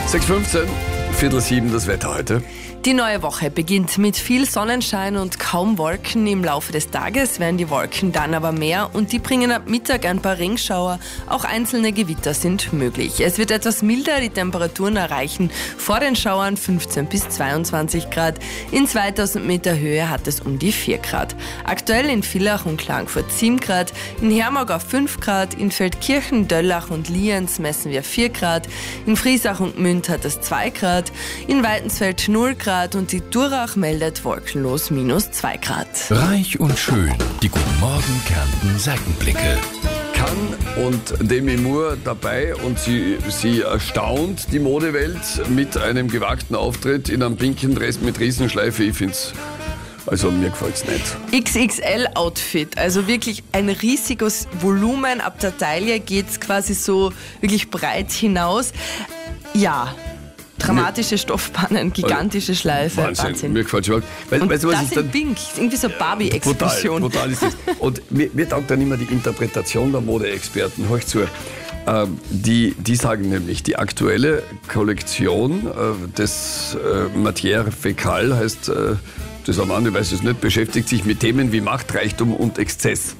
6:15, 6:45 das Wetter heute. Die neue Woche beginnt mit viel Sonnenschein und kaum Wolken. Im Laufe des Tages werden die Wolken dann aber mehr und die bringen ab Mittag ein paar Regenschauer. Auch einzelne Gewitter sind möglich. Es wird etwas milder, die Temperaturen erreichen vor den Schauern 15 bis 22 Grad. In 2000 Meter Höhe hat es um die 4 Grad. Aktuell in Villach und Klagenfurt 7 Grad, in Hermagau 5 Grad, in Feldkirchen, Döllach und Lienz messen wir 4 Grad, in Friesach und Münd hat es 2 Grad, in Weitensfeld 0 Grad und die Durach meldet wolkenlos -2 Grad. Reich und schön. Die Guten Morgen Kärnten Seitenblicke. Kann und Demi Moore dabei und sie erstaunt die Modewelt mit einem gewagten Auftritt in einem pinken Dress mit Riesenschleife. Ich find's, also mir gefällt's nicht. XXL-Outfit, also wirklich ein riesiges Volumen. Ab der Taille geht's quasi so wirklich breit hinaus. Ja. Dramatische Stoffpannen, gigantische Schleife. Wahnsinn. Mir gefällt schon. Weißt du, was ist in Pink, irgendwie so Barbie-Explosion. Brutal ist das. Und mir taugt dann immer die Interpretation der Modeexperten. Hör zu. Die sagen nämlich, die aktuelle Kollektion des Matière Fécale heißt, das am Ende weiß es nicht, beschäftigt sich mit Themen wie Macht, Reichtum und Exzess.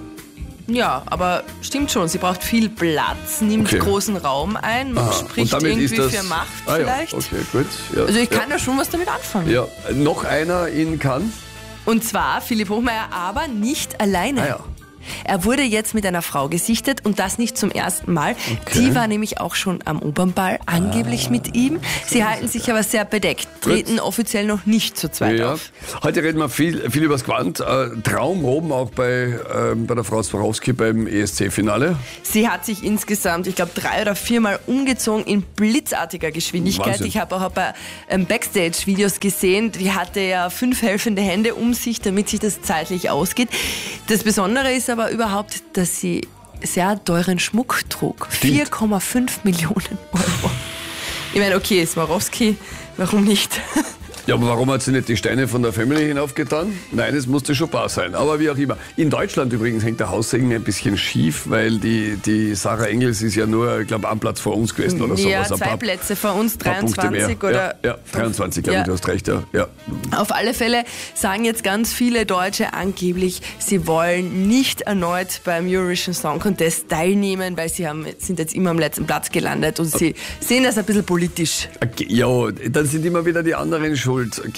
Ja, aber stimmt schon, sie braucht viel Platz, nimmt großen Raum ein, man spricht irgendwie für Macht vielleicht. Ja, okay, gut. Ja, also ich kann da schon was damit anfangen. Ja, noch einer in Cannes. Und zwar Philipp Hochmeier, aber nicht alleine. Ja. Er wurde jetzt mit einer Frau gesichtet und das nicht zum ersten Mal. Okay. Die war nämlich auch schon am Opernball, angeblich mit ihm. Sie halten sich aber sehr bedeckt, treten offiziell noch nicht zu zweit auf. Heute reden wir viel über das Quant. Traumroben auch bei der Frau Swarovski beim ESC-Finale. Sie hat sich insgesamt, ich glaube, 3 oder 4 Mal umgezogen in blitzartiger Geschwindigkeit. Wahnsinn. Ich habe auch bei Backstage-Videos gesehen, die hatte ja 5 helfende Hände um sich, damit sich das zeitlich ausgeht. Das Besondere ist aber überhaupt, dass sie sehr teuren Schmuck trug. 4,5 Millionen Euro. Ich meine, okay, Swarovski, warum nicht? Ja, aber warum hat sie nicht die Steine von der Family hinaufgetan? Nein, es musste schon bar sein. Aber wie auch immer. In Deutschland übrigens hängt der Haussegen ein bisschen schief, weil die Sarah Engels ist ja nur, ich glaube, ein Platz vor uns gewesen oder so. Ja, 2 Plätze vor uns, 23 oder... Ja, 23, glaube ich, du hast recht, ja. Auf alle Fälle sagen jetzt ganz viele Deutsche angeblich, sie wollen nicht erneut beim Eurovision Song Contest teilnehmen, weil sie sind jetzt immer am letzten Platz gelandet und sie sehen das ein bisschen politisch. Okay, ja, dann sind immer wieder die anderen schuld. Okay.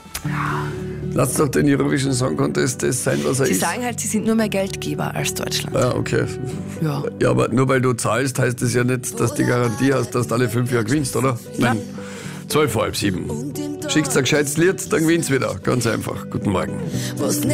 Lass doch den Eurovision Song Contest das sein, was er ist. Sie sagen halt, sie sind nur mehr Geldgeber als Deutschland. Ja, okay. Ja. Ja, aber nur weil du zahlst, heißt das ja nicht, dass du die Garantie hast, dass du alle 5 Jahre gewinnst, oder? Nein. 6:30. Schickst ein gescheites Lied, dann gewinnst du wieder. Ganz einfach. Guten Morgen.